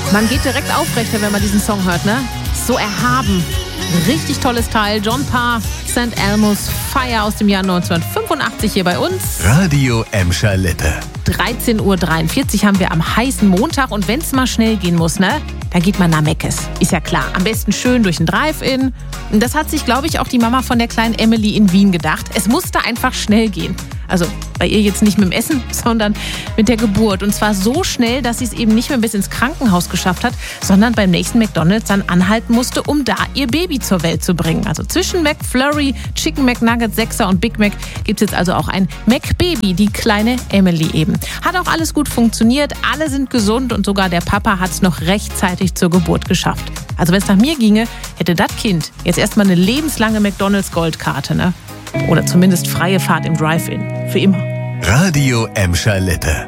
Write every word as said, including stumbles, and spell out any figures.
Man geht direkt aufrechter, wenn man diesen Song hört, ne? So erhaben. Richtig tolles Teil. John Parr, Sankt Elmo's Fire aus dem Jahr neunzehnhundertfünfundachtzig hier bei uns. Radio Emscher Lippe. dreizehn Uhr dreiundvierzig haben wir am heißen Montag. Und wenn es mal schnell gehen muss, ne? Da geht man nach Meckes. Ist ja klar. Am besten schön durch den Drive-In. Und das hat sich, glaube ich, auch die Mama von der kleinen Emily in Wien gedacht. Es musste einfach schnell gehen. Also bei ihr jetzt nicht mit dem Essen, sondern mit der Geburt. Und zwar so schnell, dass sie es eben nicht mehr bis ins Krankenhaus geschafft hat, sondern beim nächsten McDonald's dann anhalten musste, um da ihr Baby zur Welt zu bringen. Also zwischen McFlurry, Chicken McNuggets, Sechser und Big Mac gibt es jetzt also auch ein McBaby, die kleine Emily eben. Hat auch alles gut funktioniert, alle sind gesund und sogar der Papa hat es noch rechtzeitig zur Geburt geschafft. Also wenn es nach mir ginge, hätte das Kind jetzt erstmal eine lebenslange McDonald's-Goldkarte, ne? Oder zumindest freie Fahrt im Drive-In. Für immer. Radio Emscher Lippe.